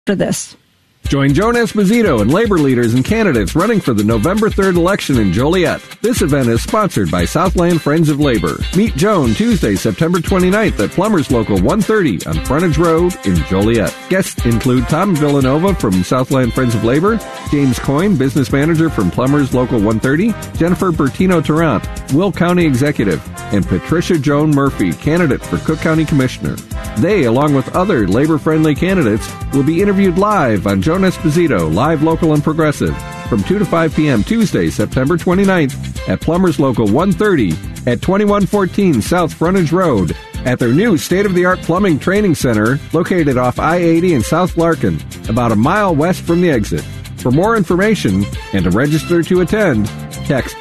for this. Join Joan Esposito and labor leaders and candidates running for the November 3rd election in Joliet. This event is sponsored by Southland Friends of Labor. Meet Joan Tuesday, September 29th at Plumbers Local 130 on Frontage Road in Joliet. Guests include Tom Villanova from Southland Friends of Labor, James Coyne, business manager from Plumbers Local 130, Jennifer Bertino-Tarrant, Will County Executive, and Patricia Joan Murphy, candidate for Cook County Commissioner. They, along with other labor-friendly candidates, will be interviewed live on Joan Esposito, Live, Local, and Progressive, from 2 to 5 p.m. Tuesday, September 29th at Plumbers Local 130 at 2114 South Frontage Road at their new state-of-the-art plumbing training center located off I-80 in South Larkin, about a mile west from the exit. For more information and to register to attend, text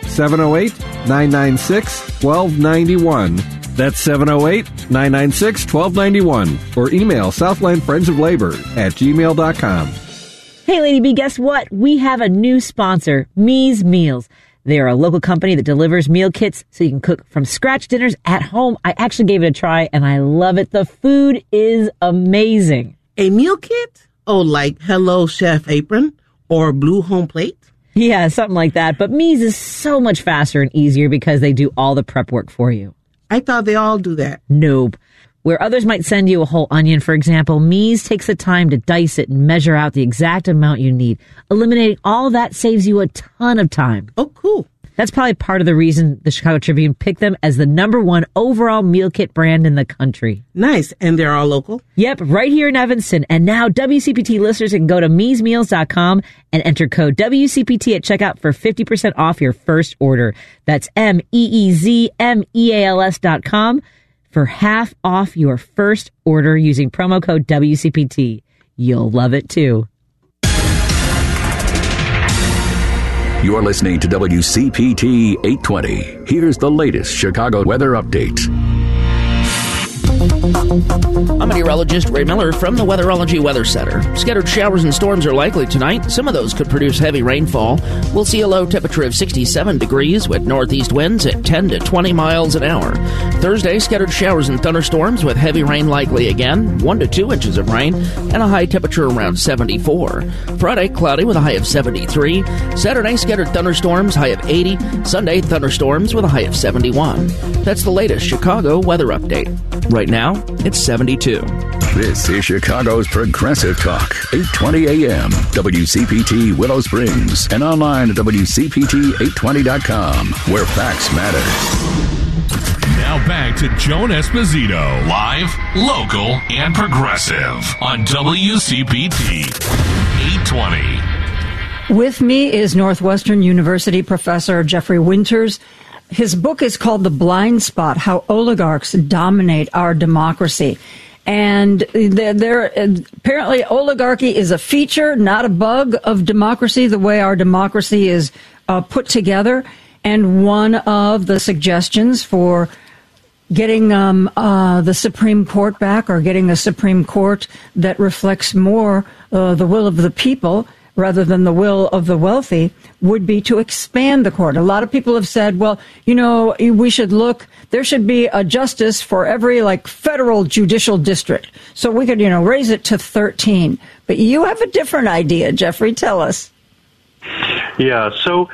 708-996-1291. That's 708-996-1291. Or email southlandfriendsoflabor@gmail.com. Hey, Lady B, guess what? We have a new sponsor, Me's Meals. They are a local company that delivers meal kits so you can cook from scratch dinners at home. I actually gave it a try, and I love it. The food is amazing. A meal kit? Oh, like Hello Chef Apron or Blue Home Plate? Yeah, something like that. But Me's is so much faster and easier because they do all the prep work for you. I thought they all do that. Nope. Where others might send you a whole onion, for example, Me's takes the time to dice it and measure out the exact amount you need. Eliminating all that saves you a ton of time. Oh, cool. That's probably part of the reason the Chicago Tribune picked them as the #1 overall meal kit brand in the country. Nice. And they're all local? Yep, right here in Evanston. And now WCPT listeners can go to meesmeals.com and enter code WCPT at checkout for 50% off your first order. That's MEEZMEALS.com for half off your first order using promo code WCPT. You'll love it too. You're listening to WCPT 820. Here's the latest Chicago weather update. I'm meteorologist Ray Miller from the Weatherology Weather Center. Scattered showers and storms are likely tonight. Some of those could produce heavy rainfall. We'll see a low temperature of 67 degrees with northeast winds at 10 to 20 miles an hour. Thursday, scattered showers and thunderstorms with heavy rain likely again, 1 to 2 inches of rain, and a high temperature around 74. Friday, cloudy with a high of 73. Saturday, scattered thunderstorms, high of 80. Sunday, thunderstorms with a high of 71. That's the latest Chicago weather update. Right now, it's 72. This is Chicago's Progressive Talk, 820 AM, WCPT Willow Springs, and online at WCPT820.com, where facts matter. Now back to Joan Esposito, live, local, and progressive on WCPT 820. With me is Northwestern University professor Jeffrey Winters. His book is called The Blind Spot, How Oligarchs Dominate Our Democracy. And apparently oligarchy is a feature, not a bug of democracy, the way our democracy is put together. And one of the suggestions for getting the Supreme Court back, or getting a Supreme Court that reflects more the will of the people rather than the will of the wealthy, would be to expand the court. A lot of people have said, well, we should look, there should be a justice for every federal judicial district. So we could, raise it to 13. But you have a different idea, Jeffrey. Tell us. Yeah. So,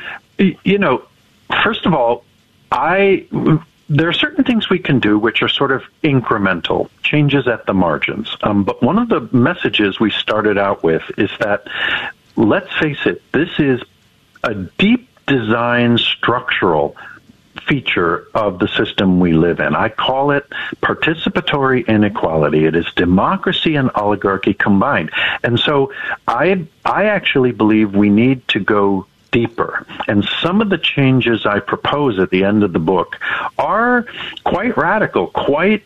first of all, there are certain things we can do which are sort of incremental, changes at the margins. But one of the messages we started out with is that, let's face it, this is a deep design structural feature of the system we live in. I call it participatory inequality. It is democracy and oligarchy combined. And so I actually believe we need to go deeper. And some of the changes I propose at the end of the book are quite radical, quite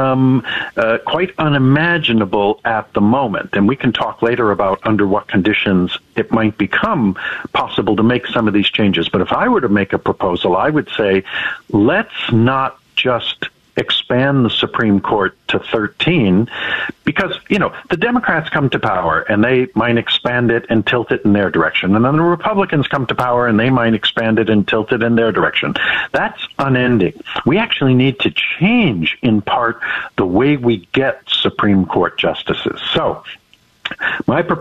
unimaginable at the moment. And we can talk later about under what conditions it might become possible to make some of these changes. But if I were to make a proposal, I would say, let's not just expand the Supreme Court to 13, because, the Democrats come to power and they might expand it and tilt it in their direction. And then the Republicans come to power and they might expand it and tilt it in their direction. That's unending. We actually need to change, in part, the way we get Supreme Court justices. So My